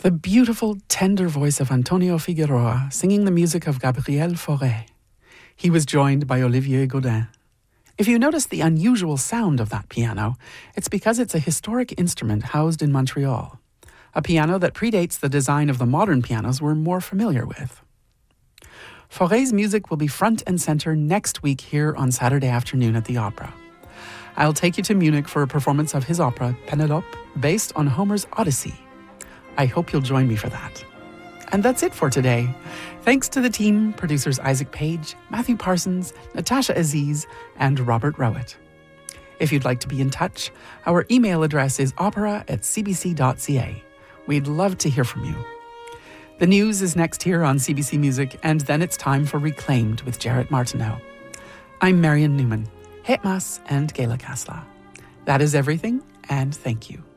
The beautiful, tender voice of Antonio Figueroa singing the music of Gabriel Fauré. He was joined by Olivier Godin. If you notice the unusual sound of that piano, it's because it's a historic instrument housed in Montreal, a piano that predates the design of the modern pianos we're more familiar with. Fauré's music will be front and center next week here on Saturday afternoon at the Opera. I'll take you to Munich for a performance of his opera, Penelope, based on Homer's Odyssey. I hope you'll join me for that. And that's it for today. Thanks to the team, producers Isaac Page, Matthew Parsons, Natasha Aziz, and Robert Rowett. If you'd like to be in touch, our email address is opera@cbc.ca. We'd love to hear from you. The news is next here on CBC Music, and then it's time for Reclaimed with Jarrett Martineau. I'm Marion Newman, Het Mas and Gayla Kasla. That is everything, and thank you.